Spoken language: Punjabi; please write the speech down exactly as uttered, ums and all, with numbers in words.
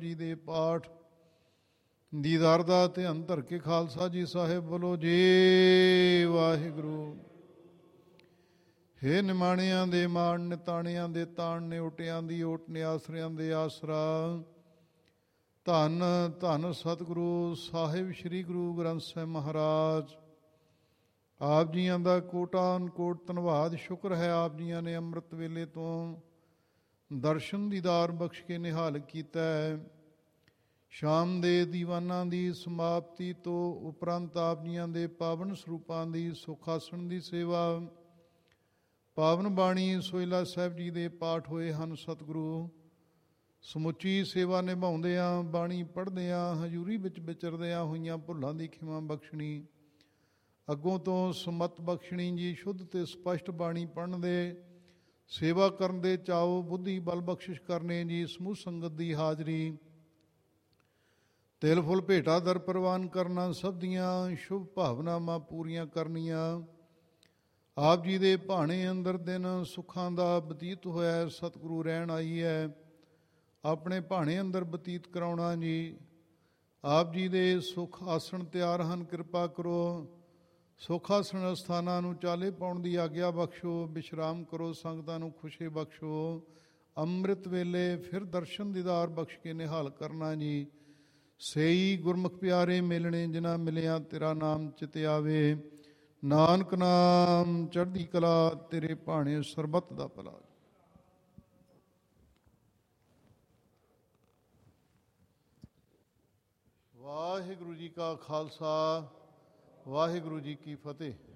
ਜੀ ਦੇ ਪਾਠ ਦੀਦਾਰ ਦਾ ਧਿਆਨ ਧਰ ਕੇ ਖਾਲਸਾ ਜੀ ਸਾਹਿਬ ਬੋਲੋ ਜੀ ਵਾਹਿਗੁਰੂ। ਹੇ ਨਿਮਾਣਿਆਂ ਦੇ ਮਾਣ, ਨਿਤਾਣਿਆਂ ਦੇ ਤਾਣ, ਨਿਉਟਿਆਂ ਦੀ ਓਟ, ਨਿਆਸਰਿਆਂ ਦੇ ਆਸਰਾ। ਧੰਨ ਧੰਨ ਸਤਿਗੁਰੂ ਸਾਹਿਬ ਸ੍ਰੀ ਗੁਰੂ ਗ੍ਰੰਥ ਸਾਹਿਬ ਮਹਾਰਾਜ। ਆਪ ਜੀਆਂ ਦਾ ਕੋਟਾ ਅਨਕੋਟ ਧੰਨਵਾਦ ਸ਼ੁਕਰ ਹੈ। ਆਪ ਜੀਆਂ ਨੇ ਅੰਮ੍ਰਿਤ ਵੇਲੇ ਤੋਂ ਦਰਸ਼ਨ ਦੀਦਾਰ ਬਖਸ਼ ਕੇ ਨਿਹਾਲ ਕੀਤਾ ਹੈ। ਸ਼ਾਮ ਦੇ ਦੀਵਾਨਾਂ ਦੀ ਸਮਾਪਤੀ ਤੋਂ ਉਪਰੰਤ ਆਪ ਜੀਆਂ ਦੇ ਪਾਵਨ ਸਰੂਪਾਂ ਦੀ ਸੁਖਾਸਣ ਦੀ ਸੇਵਾ, ਪਾਵਨ ਬਾਣੀ ਸੋਹਿਲਾ ਸਾਹਿਬ ਜੀ ਦੇ ਪਾਠ ਹੋਏ ਹਨ। ਸਤਿਗੁਰੂ ਸਮੁੱਚੀ ਸੇਵਾ ਨਿਭਾਉਂਦਿਆਂ, ਬਾਣੀ ਪੜ੍ਹਦਿਆਂ, ਹਜ਼ੂਰੀ ਵਿੱਚ ਵਿਚਰਦਿਆਂ ਹੋਈਆਂ ਭੁੱਲਾਂ ਦੀ ਖਿਮਾ ਬਖਸ਼ਣੀ, ਅੱਗੋਂ ਤੋਂ ਸਮਤ ਬਖਸ਼ਣੀ ਜੀ। ਸ਼ੁੱਧ ਤੇ ਸਪਸ਼ਟ ਬਾਣੀ ਪੜ੍ਹਨ ਦੇ, ਸੇਵਾ ਕਰਨ ਦੇ ਚਾਓ, ਬੁੱਧੀ ਬਲ ਬਖਸ਼ਿਸ਼ ਕਰਨੇ ਜੀ। ਸਮੂਹ ਸੰਗਤ ਦੀ ਹਾਜ਼ਰੀ, ਤਿਲ ਫੁੱਲ ਭੇਟਾ ਦਰ ਪ੍ਰਵਾਨ ਕਰਨਾ, ਸਭ ਦੀਆਂ ਸ਼ੁਭ ਭਾਵਨਾਵਾਂ ਪੂਰੀਆਂ ਕਰਨੀਆਂ। ਆਪ ਜੀ ਦੇ ਭਾਣੇ ਅੰਦਰ ਦਿਨ ਸੁੱਖਾਂ ਦਾ ਬਤੀਤ ਹੋਇਆ। ਸਤਿਗੁਰੂ ਰਹਿਣ ਆਈ ਹੈ, ਆਪਣੇ ਭਾਣੇ ਅੰਦਰ ਬਤੀਤ ਕਰਾਉਣਾ ਜੀ। ਆਪ ਜੀ ਦੇ ਸੁਖ ਆਸਣ ਤਿਆਰ ਹਨ, ਕਿਰਪਾ ਕਰੋ ਸੁਖ ਆਸਣ ਅਸਥਾਨਾਂ ਨੂੰ ਚਾਲੇ ਪਾਉਣ ਦੀ ਆਗਿਆ ਬਖਸ਼ੋ। ਵਿਸ਼ਰਾਮ ਕਰੋ, ਸੰਗਤਾਂ ਨੂੰ ਖੁਸ਼ੀ ਬਖਸ਼ੋ। ਅੰਮ੍ਰਿਤ ਵੇਲੇ ਫਿਰ ਦਰਸ਼ਨ ਦੀਦਾਰ ਬਖਸ਼ ਕੇ ਨਿਹਾਲ ਕਰਨਾ ਜੀ। ਸਈ ਗੁਰਮੁਖ ਪਿਆਰੇ ਮਿਲਣੇ, ਜਿਨ੍ਹਾਂ ਮਿਲਿਆ ਤੇਰਾ ਨਾਮ ਚਿਤ ਆਵੇ। ਨਾਨਕ ਨਾਮ ਚੜ੍ਹਦੀ ਕਲਾ, ਤੇਰੇ ਭਾਣੇ ਸਰਬੱਤ ਦਾ ਭਲਾ। ਵਾਹਿਗੁਰੂ ਜੀ ਕਾ ਖਾਲਸਾ, ਵਾਹਿਗੁਰੂ ਜੀ ਕੀ ਫਤਿਹ।